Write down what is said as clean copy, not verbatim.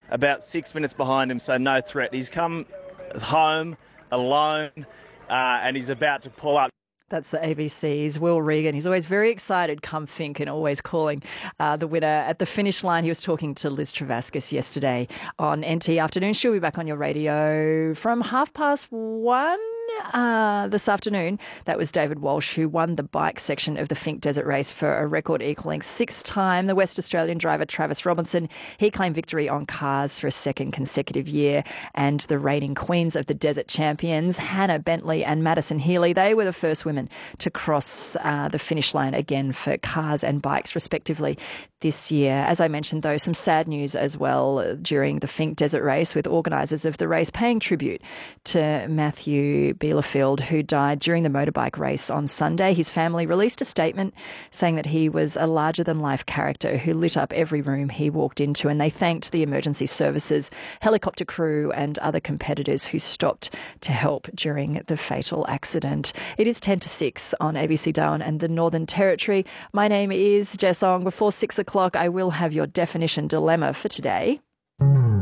about 6 minutes behind him, so no threat. He's come home alone and he's about to pull up. That's the ABC's Will Regan. He's always very excited, come think, and always calling the winner at the finish line. He was talking to Liz Travaskis yesterday on NT Afternoon. She'll be back on your radio from 1:30 this afternoon. That was David Walsh, who won the bike section of the Finke Desert Race for a record equalling 6th time. The West Australian driver Travis Robinson, he claimed victory on cars for a second consecutive year. And the reigning queens of the Desert Champions, Hannah Bentley and Madison Healy, they were the first women to cross the finish line again for cars and bikes, respectively, this year. As I mentioned, though, some sad news as well during the Finke Desert Race, with organisers of the race paying tribute to Matthew Bielefeld, who died during the motorbike race on Sunday. His family released a statement saying that he was a larger-than-life character who lit up every room he walked into, and they thanked the emergency services, helicopter crew and other competitors who stopped to help during the fatal accident. It is 10 to 6 on ABC Darwin and the Northern Territory. My name is Jess Ong. Before 6 o'clock, I will have your definition dilemma for today.